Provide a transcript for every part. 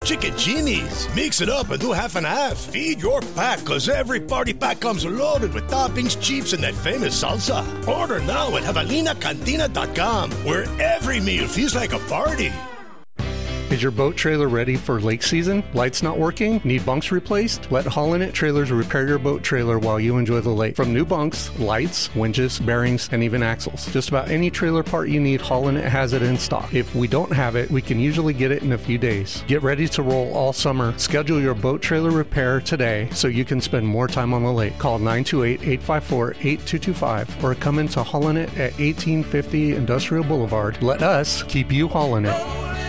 Chicken Jimmy's. Mix it up and do half and half. Feed your pack, because every party pack comes loaded with toppings, chips, and that famous salsa. Order now at JavelinaCantina.com, where every meal feels like a party. Is your boat trailer ready for lake season? Lights not working? Need bunks replaced? Let Haul It Trailers repair your boat trailer while you enjoy the lake. From new bunks, lights, winches, bearings, and even axles. Just about any trailer part you need, Haul It has it in stock. If we don't have it, we can usually get it in a few days. Get ready to roll all summer. Schedule your boat trailer repair today so you can spend more time on the lake. Call 928-854-8225 or come into Haul It at 1850 Industrial Boulevard. Let us keep you hauling it.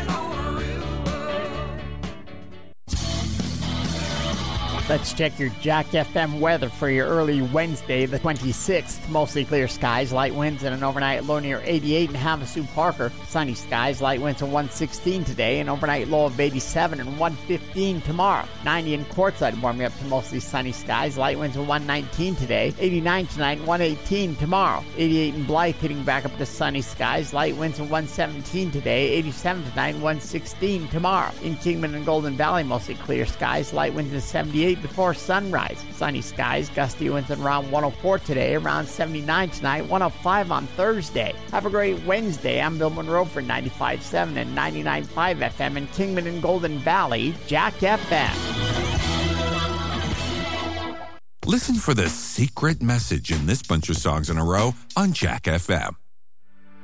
Let's check your Jack FM weather for your early Wednesday, the 26th. Mostly clear skies, light winds, and an overnight low near 88 in Havasu Parker. Sunny skies, light winds of 116 today, an overnight low of 87 and 115 tomorrow. 90 in Quartzsite, warming up to mostly sunny skies, light winds of 119 today, 89 tonight, 118 tomorrow. 88 in Blythe, hitting back up to sunny skies, light winds of 117 today, 87 tonight, 116 tomorrow. In Kingman and Golden Valley, mostly clear skies, light winds of 78 before sunrise. Sunny skies, gusty winds around 104 today, around 79 tonight, 105 on Thursday. Have a great Wednesday. I'm Bill Monroe for 95.7 and 99.5 FM in Kingman and Golden Valley, Jack FM. Listen for the secret message in this bunch of songs in a row on Jack FM.